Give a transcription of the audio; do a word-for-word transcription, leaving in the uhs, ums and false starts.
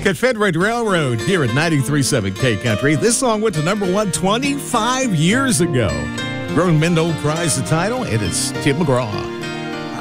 Confederate Railroad here at ninety-three point seven K Country. This song went to number one twenty-five years ago. Grown Men Don't Cry's the title, and it's Tim McGraw.